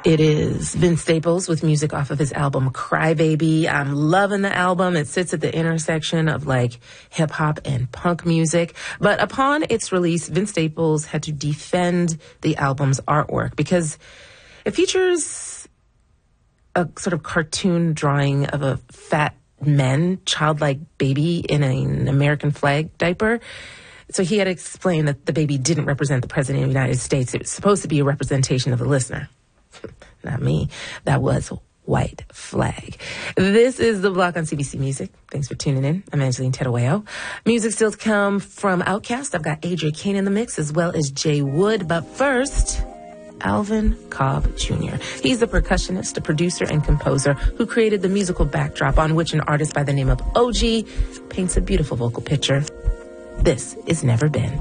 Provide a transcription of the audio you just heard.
It is Vince Staples with music off of his album Cry Baby. I'm loving the album. It sits at the intersection of like hip hop and punk music. But upon its release, Vince Staples had to defend the album's artwork because it features a sort of cartoon drawing of a fat childlike baby in an American flag diaper. So he had to explain that the baby didn't represent the president of the United States. It was supposed to be a representation of the listener. Not me. That was white flag. This is The Block on CBC Music. Thanks for tuning in. I'm Angeline Terueo. Music still to come from Outkast. I've got Adria Kane in the mix as well as Jay Wood. But first, Alvin Cobb Jr. He's the percussionist, a producer, and composer who created the musical backdrop on which an artist by the name of OG paints a beautiful vocal picture. This is Never Been.